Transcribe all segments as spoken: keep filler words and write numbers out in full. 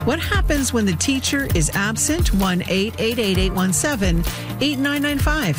What happens when the teacher is absent? one eight eight eight, eight one seven, eight nine nine five.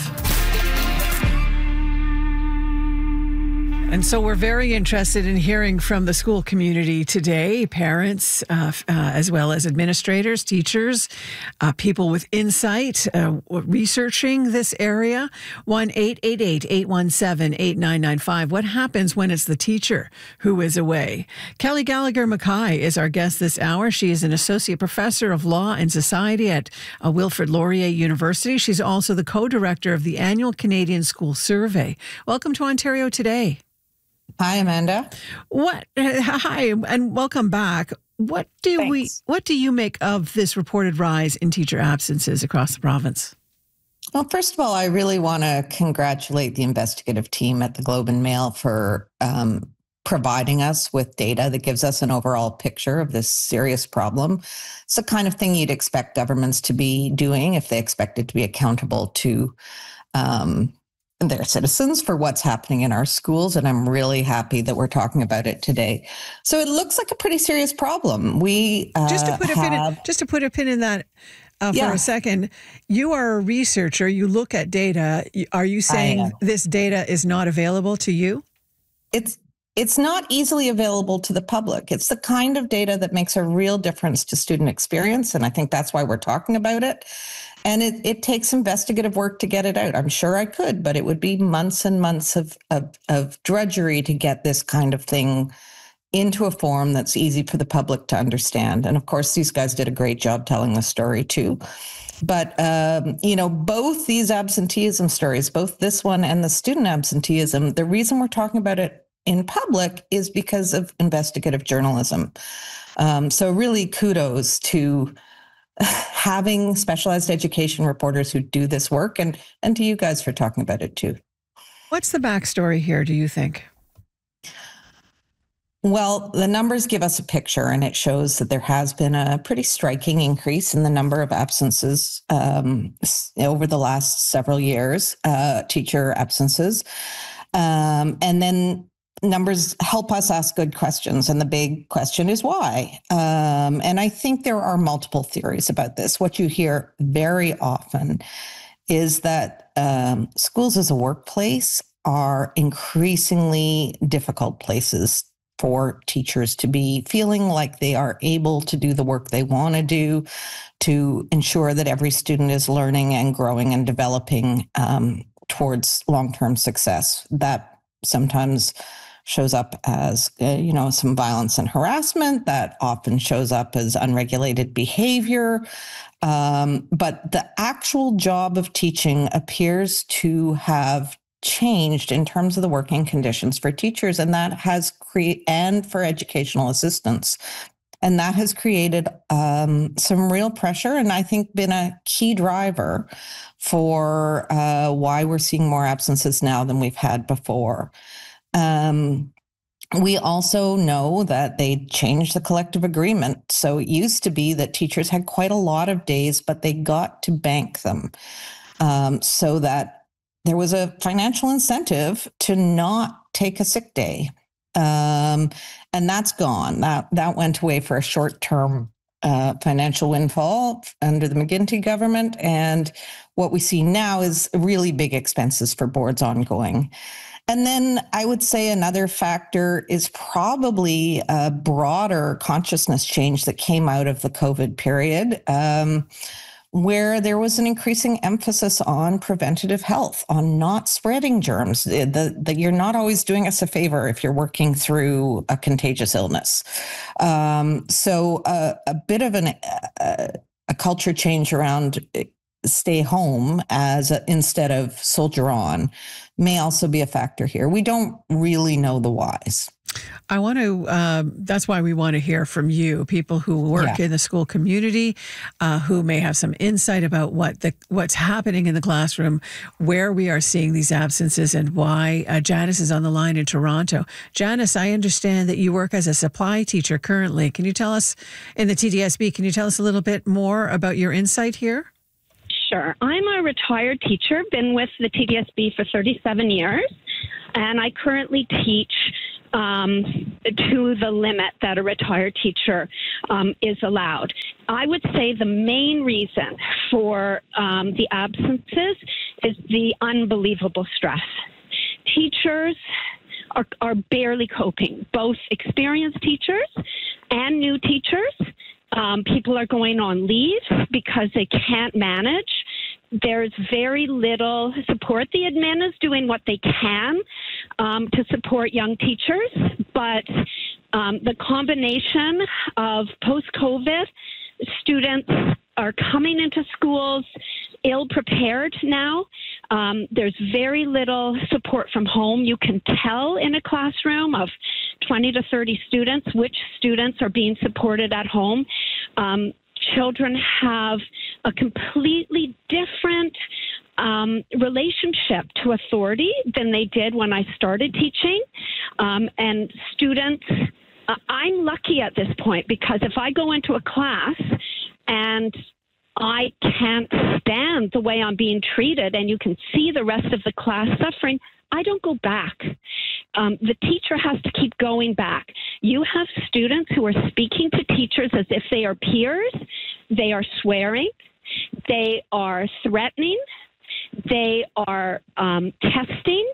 And so we're very interested in hearing from the school community today, parents, uh, uh, as well as administrators, teachers, uh, people with insight, uh, researching this area. one eight eight eight, eight one seven, eight nine nine five. What happens when it's the teacher who is away? Kelly Gallagher Mackay is our guest this hour. She is an associate professor of law and society at uh, Wilfrid Laurier University. She's also the co-director of the annual Canadian School Survey. Welcome to Ontario Today. Hi, Amanda. What? Uh, hi, and welcome back. What do Thanks. we? What do you make of this reported rise in teacher absences across the province? Well, first of all, I really want to congratulate the investigative team at the Globe and Mail for um, providing us with data that gives us an overall picture of this serious problem. It's the kind of thing you'd expect governments to be doing if they expected to be accountable to um, their citizens for what's happening in our schools. And I'm really happy that we're talking about it today. So it looks like a pretty serious problem. We uh, just to put a pin in, have, just to put a pin in that uh, for yeah. a second. You are a researcher. You look at data. Are you saying this data is not available to you? It's It's not easily available to the public. It's the kind of data that makes a real difference to student experience. And I think that's why we're talking about it. And it, it takes investigative work to get it out. I'm sure I could, but it would be months and months of, of, of drudgery to get this kind of thing into a form that's easy for the public to understand. And of course, these guys did a great job telling the story too. But, um, you know, both these absenteeism stories, both this one and the student absenteeism, the reason we're talking about it in public is because of investigative journalism. Um, so really kudos to having specialized education reporters who do this work, and, and to you guys for talking about it too. What's the backstory here, do you think? Well, the numbers give us a picture, and it shows that there has been a pretty striking increase in the number of absences um, over the last several years, uh, teacher absences. Um, and then numbers help us ask good questions. And the big question is why? Um, and I think there are multiple theories about this. What you hear very often is that um, schools as a workplace are increasingly difficult places for teachers to be feeling like they are able to do the work they want to do, to ensure that every student is learning and growing and developing um, towards long-term success. That sometimes shows up as, uh, you know, some violence and harassment. That often shows up as unregulated behavior. Um, but the actual job of teaching appears to have changed in terms of the working conditions for teachers, and that has created, and for educational assistants. And that has created um, some real pressure, and I think been a key driver for uh, why we're seeing more absences now than we've had before. Um, we also know that they changed the collective agreement. So it used to be that teachers had quite a lot of days, but they got to bank them um, so that there was a financial incentive to not take a sick day. Um, and that's gone. That, that went away for a short-term uh, financial windfall under the McGuinty government. And what we see now is really big expenses for boards ongoing. And then I would say another factor is probably a broader consciousness change that came out of the COVID period, um, where there was an increasing emphasis on preventative health, on not spreading germs, that you're not always doing us a favor if you're working through a contagious illness. Um, so uh, a bit of an, uh, a culture change around stay home as a, instead of soldier on may also be a factor here. We don't really know the whys. I want to, um, that's why we want to hear from you, people who work yeah. in the school community, uh, who may have some insight about what the what's happening in the classroom, where we are seeing these absences, and why. Uh, Janice is on the line in Toronto. Janice, I understand that you work as a supply teacher currently. Can you tell us, in the T D S B, can you tell us a little bit more about your insight here? Sure. I'm a retired teacher, been with the T D S B for thirty-seven years, and I currently teach um, to the limit that a retired teacher um, is allowed. I would say the main reason for um, the absences is the unbelievable stress. Teachers are, are barely coping, both experienced teachers and new teachers. Um, people are going on leave because they can't manage. There's very little support. The admin is doing what they can um, to support young teachers, but um, the combination of post-COVID, students are coming into schools ill-prepared now. Um, there's very little support from home. You can tell in a classroom of twenty to thirty students which students are being supported at home. Um, children have a completely different um, relationship to authority than they did when I started teaching. Um, and students, uh, I'm lucky at this point because if I go into a class and I can't stand the way I'm being treated and you can see the rest of the class suffering, I don't go back. Um, the teacher has to keep going back. You have students who are speaking to teachers as if they are peers. They are swearing. They are threatening. They are um, testing.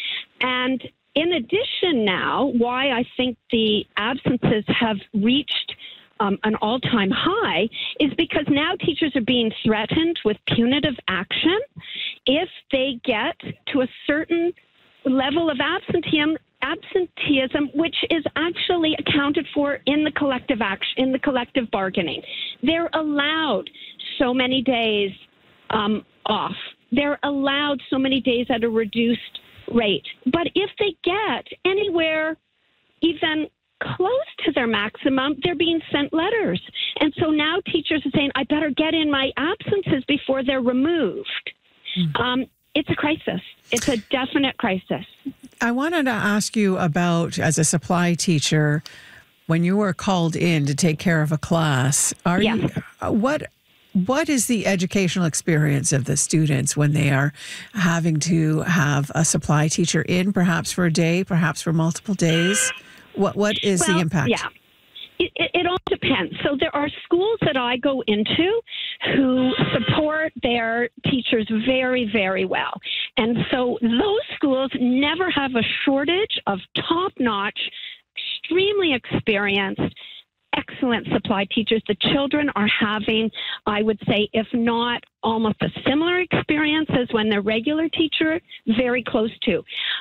And in addition now, why I think the absences have reached Um, an all-time high is because now teachers are being threatened with punitive action if they get to a certain level of absenteeism, absenteeism, which is actually accounted for in the collective action, in the collective bargaining. They're allowed so many days um, off. They're allowed so many days at a reduced rate. But if they get anywhere even close to their maximum, they're being sent letters. And so now teachers are saying, I better get in my absences before they're removed. Mm. Um, it's a crisis. It's a definite crisis. I wanted to ask you about, as a supply teacher, when you were called in to take care of a class, are yes. you, what what is the educational experience of the students when they are having to have a supply teacher in, perhaps for a day, perhaps for multiple days? What What is well, the impact? Yeah, it, it, it all depends. So there are schools that I go into who support their teachers very, very well. And so those schools never have a shortage of top-notch, extremely experienced, excellent supply teachers. The children are having, I would say, if not almost a similar experience as when their regular teacher, very close to.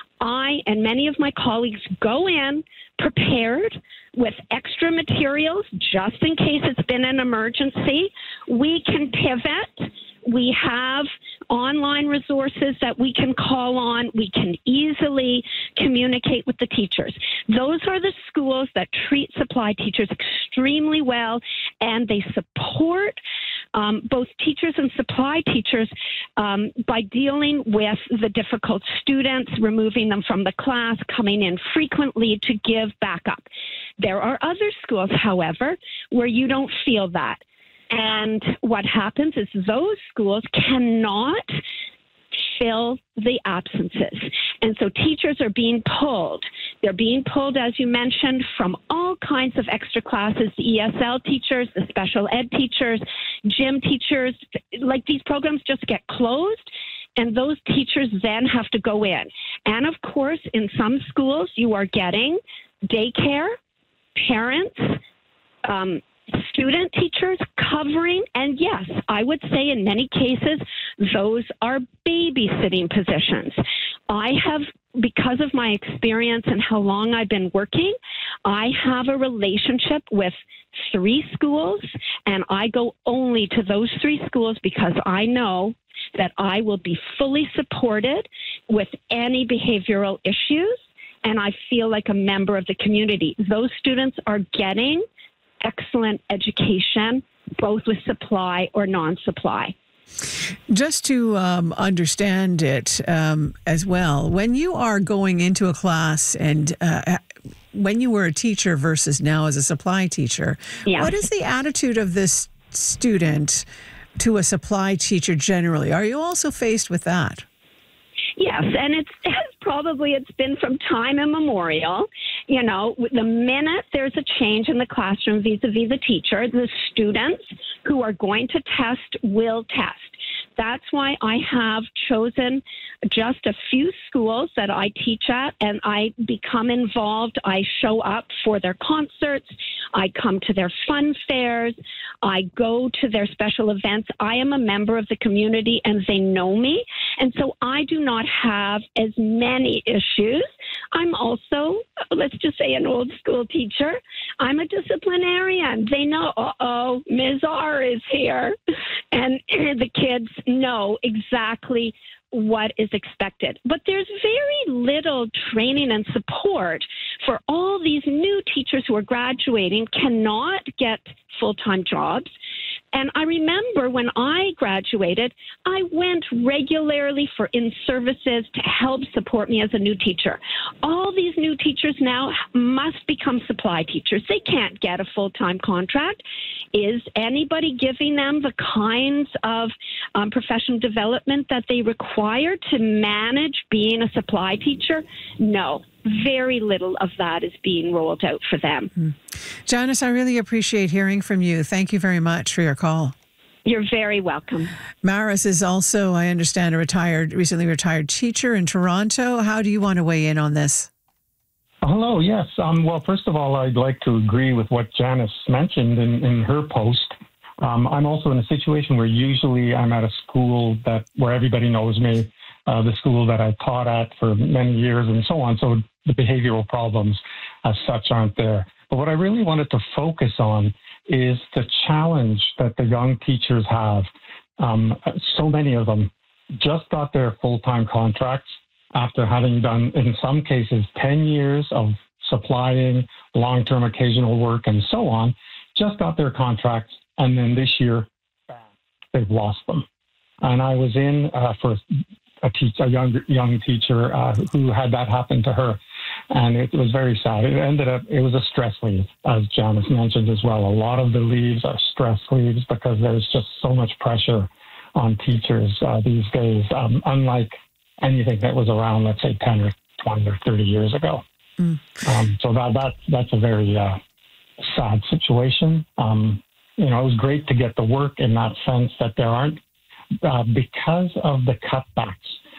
I and many of my colleagues go in prepared with extra materials just in case it's been an emergency. We can pivot. We have online resources that we can call on. We can easily communicate with the teachers. Those are the schools that treat supply teachers extremely well, and they support um, both teachers and supply teachers um, by dealing with the difficult students, removing them from the class, coming in frequently to give backup. There are other schools, however, where you don't feel that. And what happens is those schools cannot fill the absences. And so teachers are being pulled. They're being pulled, as you mentioned, from all kinds of extra classes, the E S L teachers, the special ed teachers, gym teachers. Like, these programs just get closed, and those teachers then have to go in. And, of course, in some schools, you are getting daycare, parents, um, student teachers covering, and yes, I would say in many cases, those are babysitting positions. I have, because of my experience and how long I've been working, I have a relationship with three schools, and I go only to those three schools because I know that I will be fully supported with any behavioral issues, and I feel like a member of the community. Those students are getting excellent education, both with supply or non-supply. Just to um, understand it um, as well, when you are going into a class and uh, when you were a teacher versus now as a supply teacher, yeah. what is the attitude of this student to a supply teacher generally? Are you also faced with that? Yes, and it's, it's probably, it's been from time immemorial. You know, the minute there's a change in the classroom vis-a-vis the teacher, the students who are going to test will test. That's why I have chosen just a few schools that I teach at, and I become involved. I show up for their concerts. I come to their fun fairs. I go to their special events. I am a member of the community, and they know me. And so I do not have as many issues. I'm also, let's just say, an old school teacher. I'm a disciplinarian. They know, uh-oh, Miz R is here. And the kids know exactly what is expected. But there's very little training and support for all these new teachers who are graduating, cannot get full-time jobs. And I remember when I graduated, I went regularly for in-services to help support me as a new teacher. All these new teachers now must become supply teachers. They can't get a full-time contract. Is anybody giving them the kinds of um, professional development that they require to manage being a supply teacher? No. Very little of that is being rolled out for them. Mm. Janice, I really appreciate hearing from you. Thank you very much for your call. You're very welcome. Maris is also, I understand, a retired, recently retired teacher in Toronto. How do you want to weigh in on this? Hello, yes. Um, well, first of all, I'd like to agree with what Janice mentioned in, in her post. Um, I'm also in a situation where usually I'm at a school that where everybody knows me, uh, the school that I taught at for many years and so on. So the behavioral problems as such aren't there. But what I really wanted to focus on is the challenge that the young teachers have. Um, so many of them just got their full-time contracts after having done, in some cases, ten years of supplying long-term occasional work and so on, just got their contracts, and then this year, bam, they've lost them. And I was in uh, for a, teach, a young young teacher uh, who had that happen to her, and it was very sad. It ended up, it was a stress leave, as Janice mentioned as well. A lot of the leaves are stress leaves because there's just so much pressure on teachers uh, these days, um, unlike anything that was around, let's say, ten or twenty or thirty years ago. Mm. Um, so that, that that's a very uh, sad situation. Um, you know, it was great to get the work in that sense that there aren't, uh, because of the cutbacks,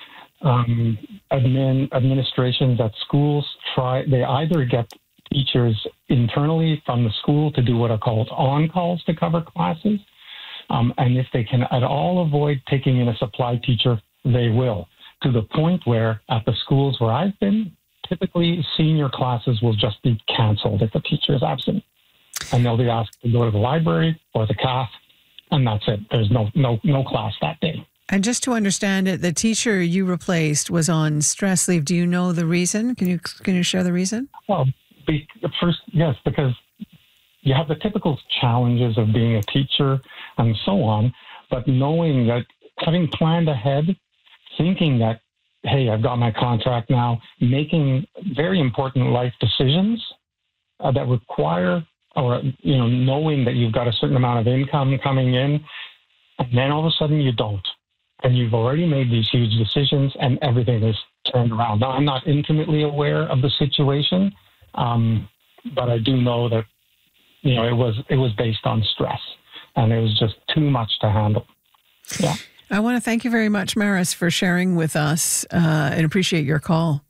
um, admin administrations at schools try, they either get teachers internally from the school to do what are called on-calls to cover classes. Um, and if they can at all avoid taking in a supply teacher, they will. To the point where at the schools where I've been, typically senior classes will just be canceled if a teacher is absent. And they'll be asked to go to the library or the C A F, and that's it. There's no no no class that day. And just to understand it, the teacher you replaced was on stress leave. Do you know the reason? Can you can you share the reason? Well, be, first, yes, because you have the typical challenges of being a teacher and so on, but knowing that, having planned ahead, thinking that, hey, I've got my contract now, making very important life decisions uh, that require, or, you know, knowing that you've got a certain amount of income coming in, and then all of a sudden you don't. And you've already made these huge decisions and everything is turned around. Now, I'm not intimately aware of the situation, um, but I do know that, you know, it was it was based on stress, and it was just too much to handle. Yeah. I want to thank you very much, Maris, for sharing with us uh, and appreciate your call.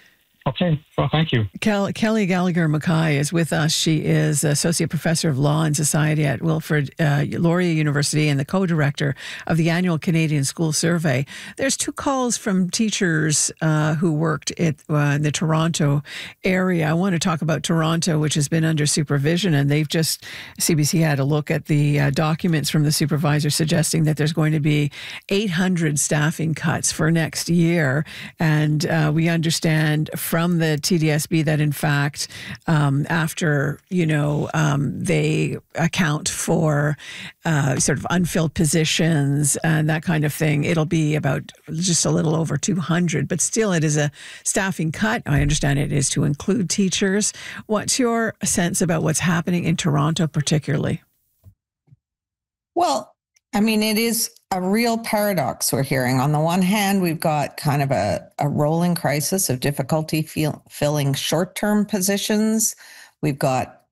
Okay. Well, thank you. Kel- Kelly Gallagher Mackay is with us. She is Associate Professor of Law and Society at Wilfrid uh, Laurier University and the co-director of the annual Canadian School Survey. There's two calls from teachers uh, who worked at, uh, in the Toronto area. I want to talk about Toronto, which has been under supervision, and they've just, C B C had a look at the uh, documents from the supervisor suggesting that there's going to be eight hundred staffing cuts for next year. And uh, we understand from the T D S B that, in fact, um, after, you know, um, they account for uh, sort of unfilled positions and that kind of thing, it'll be about just a little over two hundred. But still, it is a staffing cut. I understand it is to include teachers. What's your sense about what's happening in Toronto particularly? Well, I mean, it is a real paradox we're hearing. On the one hand, we've got kind of a, a rolling crisis of difficulty feel, filling short-term positions. We've got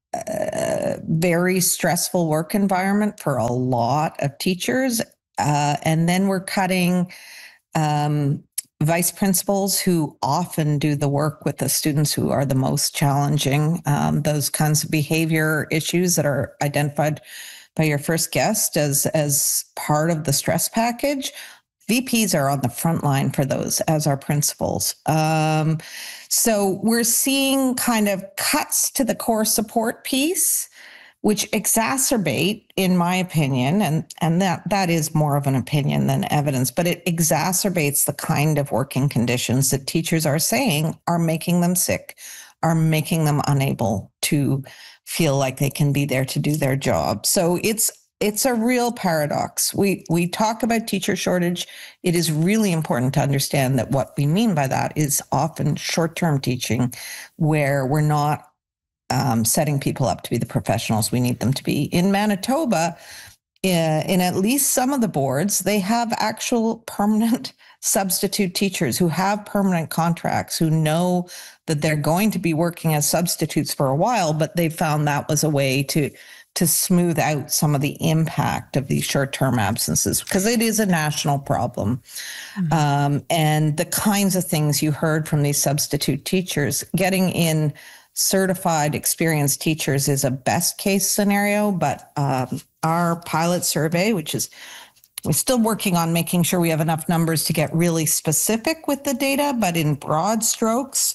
a very stressful work environment for a lot of teachers. Uh, and then we're cutting um, vice principals who often do the work with the students who are the most challenging, um, those kinds of behavior issues that are identified by your first guest as, as part of the stress package. V Ps are on the front line for those, as are principals. Um, so we're seeing kind of cuts to the core support piece, which exacerbate, in my opinion, and, and that, that is more of an opinion than evidence, but it exacerbates the kind of working conditions that teachers are saying are making them sick, are making them unable to feel like they can be there to do their job. So it's it's a real paradox. We we talk about teacher shortage. It is really important to understand that what we mean by that is often short-term teaching, where we're not um, setting people up to be the professionals we need them to be. In Manitoba, in, in at least some of the boards, they have actual permanent substitute teachers who have permanent contracts, who know that they're going to be working as substitutes for a while, but they found that was a way to to smooth out some of the impact of these short-term absences, because it is a national problem. Mm-hmm. Um, and the kinds of things you heard from these substitute teachers, getting in certified, experienced teachers is a best case scenario, but um, our pilot survey, which is we're still working on making sure we have enough numbers to get really specific with the data, but in broad strokes,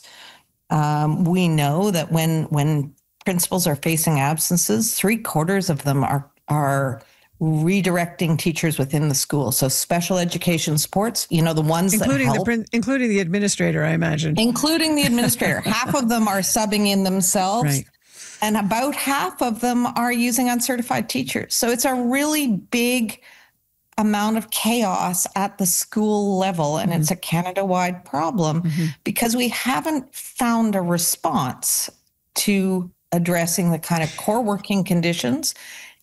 um, we know that when when principals are facing absences, three quarters of them are are redirecting teachers within the school. So special education supports, you know, the ones including that help, the including the administrator, I imagine, including the administrator. Half of them are subbing in themselves. Right. And about half of them are using uncertified teachers. So it's a really big amount of chaos at the school level, and mm-hmm. it's a Canada-wide problem mm-hmm. because we haven't found a response to addressing the kind of core working conditions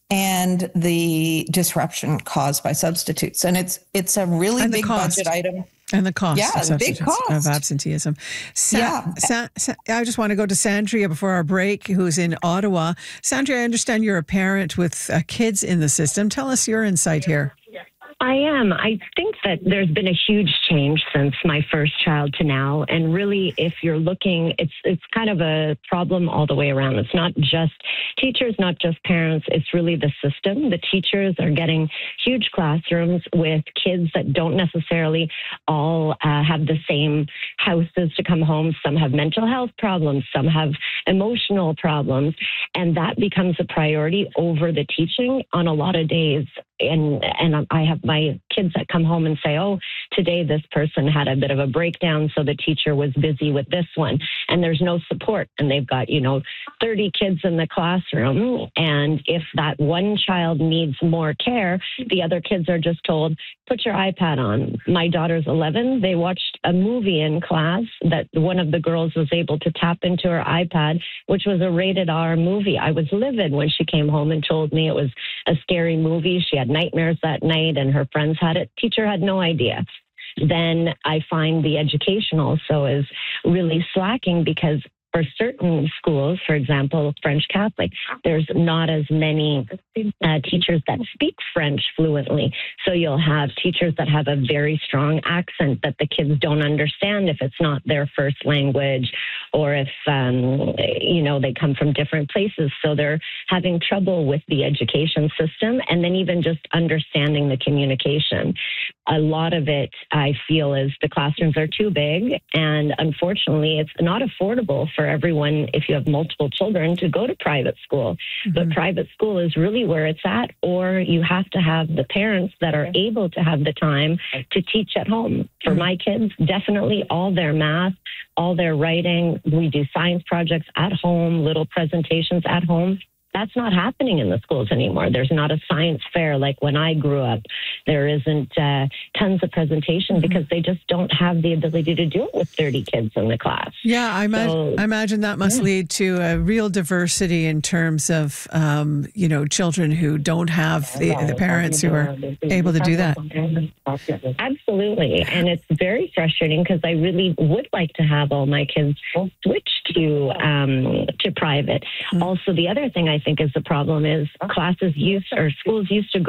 and the disruption caused by substitutes. And it's it's a really big cost. budget item. And the cost, yeah, of, the big cost of absenteeism. Sa- yeah. Sa- Sa- I just want to go to Sandria before our break, who's in Ottawa. Sandria, I understand you're a parent with uh, kids in the system. Tell us your insight here. I am. I think that there's been a huge change since my first child to now. And really, if you're looking, it's it's kind of a problem all the way around. It's not just teachers, not just parents. It's really the system. The teachers are getting huge classrooms with kids that don't necessarily all uh, have the same houses to come home. Some have mental health problems. Some have emotional problems. And that becomes a priority over the teaching on a lot of days. And and I have my kids that come home and say, oh, today this person had a bit of a breakdown, so the teacher was busy with this one. And there's no support. And they've got, you know, thirty kids in the classroom. And if that one child needs more care, the other kids are just told, put your iPad on. My daughter's eleven. They watched a movie in class that one of the girls was able to tap into her iPad, which was a rated R movie. I was livid when she came home and told me it was a scary movie. She had nightmares that night and her friends had it. Teacher had no idea. Then I find the education also is really slacking because for certain schools, for example, French Catholic, there's not as many uh, teachers that speak French fluently. So you'll have teachers that have a very strong accent that the kids don't understand if it's not their first language, or if, um, you know, they come from different places. So they're having trouble with the education system, and then even just understanding the communication. A lot of it, I feel, is the classrooms are too big, and unfortunately, it's not affordable for everyone if you have multiple children to go to private school. Mm-hmm. But private school is really where it's at, or you have to have the parents that are able to have the time to teach at home. For mm-hmm. my kids, definitely all their math, all their writing. We do science projects at home, little presentations at home. that's not happening in the schools anymore. There's not a science fair like when I grew up. There isn't uh, tons of presentation mm-hmm. because they just don't have the ability to do it with thirty kids in the class. Yeah, I, imagine, so, I imagine that must yeah. lead to a real diversity in terms of, um, you know, children who don't have the, the parents who are able to do that. Absolutely. And it's very frustrating because I really would like to have all my kids switch to um, to private. Mm-hmm. Also, the other thing I think is the problem is classes used or schools used to go